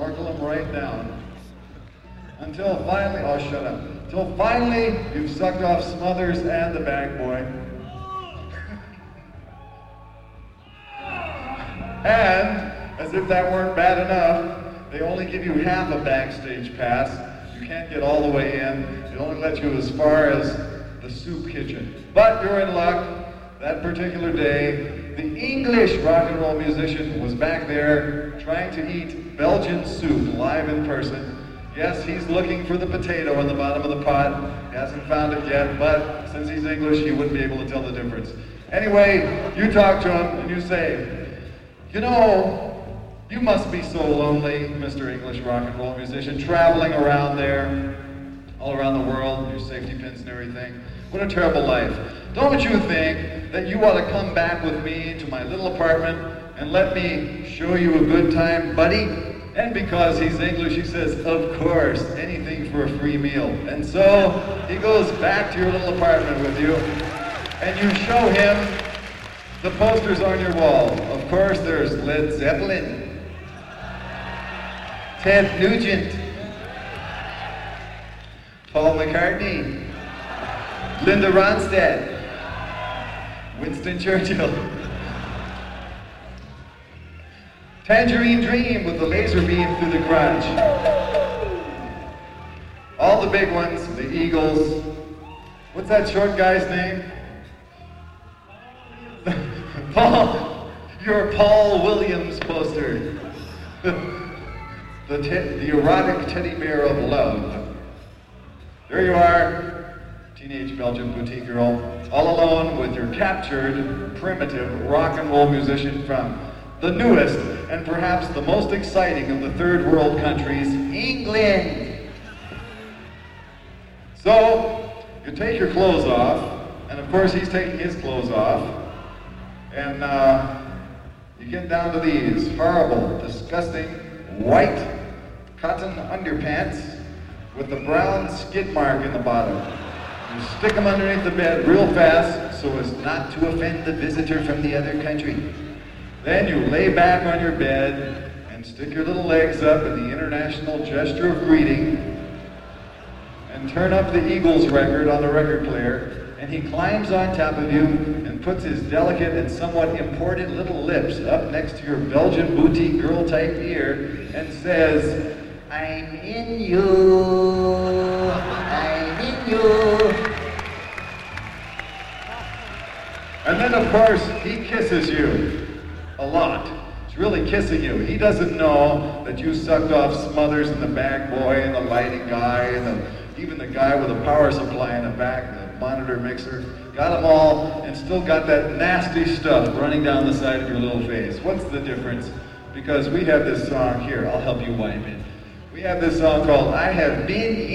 snorkel them right down. Until finally, oh shut up. Until finally you've sucked off Smothers and the bag boy. And, as if that weren't bad enough, they only give you half a backstage pass. You can't get all the way in. It only lets you as far as the soup kitchen. But you're in luck. That particular day, the English rock and roll musician was back there trying to eat Belgian soup live in person. Yes, he's looking for the potato in the bottom of the pot. He hasn't found it yet, but since he's English, he wouldn't be able to tell the difference. Anyway, you talk to him and you say, you know, you must be so lonely, Mr. English rock and roll musician, traveling around there, all around the world, your safety pins and everything. What a terrible life. Don't you think that you ought to come back with me to my little apartment and let me show you a good time, buddy? And because he's English, he says, of course, anything for a free meal. And so he goes back to your little apartment with you, and you show him the posters on your wall. Of course, there's Led Zeppelin, Ted Nugent, Paul McCartney, Linda Ronstadt, Winston Churchill, Tangerine Dream with the laser beam through the crotch, all the big ones, the Eagles. What's that short guy's name? Paul, your Paul Williams poster. The erotic teddy bear of love. There you are, teenage Belgian boutique girl, all alone with your captured, primitive rock and roll musician from the newest and perhaps the most exciting of the third world countries, England. So, you take your clothes off, and of course he's taking his clothes off, and you get down to these horrible, disgusting, white cotton underpants with the brown skid mark in the bottom. You stick them underneath the bed real fast so as not to offend the visitor from the other country. Then you lay back on your bed and stick your little legs up in the international gesture of greeting and turn up the Eagles record on the record player, and he climbs on top of you and puts his delicate and somewhat imported little lips up next to your Belgian boutique girl type ear and says, I'm in you, I'm in you. And then of course he kisses you. A lot. He's really kissing you. He doesn't know that you sucked off Smothers and the bag boy and the lighting guy and even the guy with a power supply in the back, the monitor mixer. Got them all and still got that nasty stuff running down the side of your little face. What's the difference? Because we have this song here. I'll help you wipe it. We have this song called I Have Been